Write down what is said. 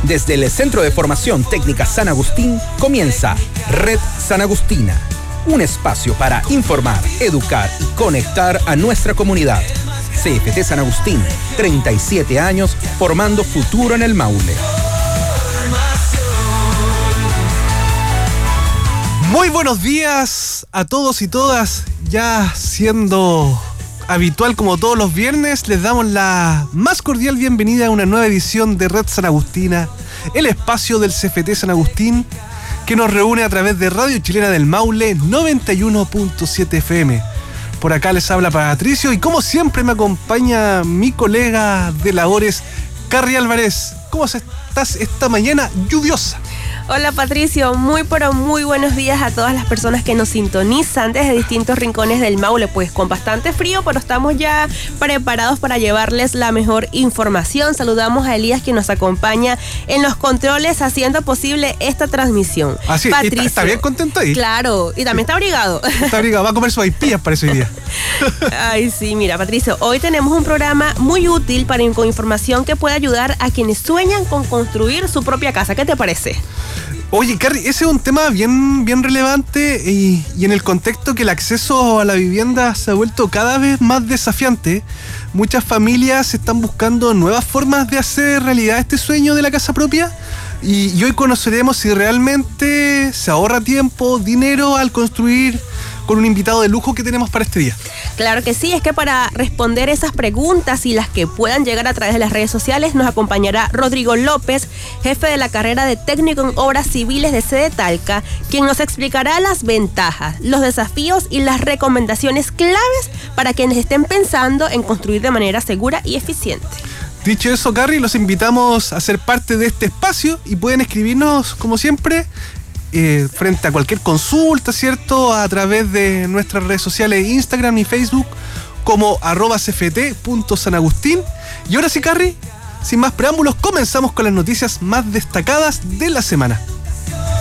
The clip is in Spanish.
Desde el Centro de Formación Técnica San Agustín comienza Red San Agustina, un espacio para informar, educar y conectar a nuestra comunidad. CFT San Agustín, 37 años formando futuro en el Maule. Muy buenos días a todos y todas. Ya siendo habitual como todos los viernes, les damos la más cordial bienvenida a una nueva edición de Red San Agustina, el espacio del CFT San Agustín que nos reúne a través de Radio Chilena del Maule 91.7 FM. Por acá les habla Patricio y como siempre me acompaña mi colega de labores, Carrie Álvarez. ¿Cómo estás esta mañana lluviosa? Hola Patricio, muy buenos días a todas las personas que nos sintonizan desde distintos rincones del Maule, pues con bastante frío, pero estamos ya preparados para llevarles la mejor información. Saludamos a Elías que nos acompaña en los controles haciendo posible esta transmisión. Así, Patricio, ¿está bien contento ahí? Claro, y también está abrigado. Está abrigado, va a comer sopaipillas para ese día. Ay, sí, mira Patricio, hoy tenemos un programa muy útil con información que puede ayudar a quienes sueñan con construir su propia casa. ¿Qué te parece? Oye, Carrie, ese es un tema bien relevante y en el contexto que el acceso a la vivienda se ha vuelto cada vez más desafiante. Muchas familias están buscando nuevas formas de hacer realidad este sueño de la casa propia y hoy conoceremos si realmente se ahorra tiempo, dinero al construir con un invitado de lujo que tenemos para este día. Claro que sí, es que para responder esas preguntas y las que puedan llegar a través de las redes sociales nos acompañará Rodrigo López, jefe de la carrera de técnico en obras civiles de sede Talca, quien nos explicará las ventajas, los desafíos y las recomendaciones claves para quienes estén pensando en construir de manera segura y eficiente. Dicho eso, Carrie, los invitamos a ser parte de este espacio y pueden escribirnos, como siempre, frente a cualquier consulta, ¿cierto? A través de nuestras redes sociales Instagram y Facebook como @cft.sanagustín. Y ahora sí, Carrie, sin más preámbulos, comenzamos con las noticias más destacadas de la semana.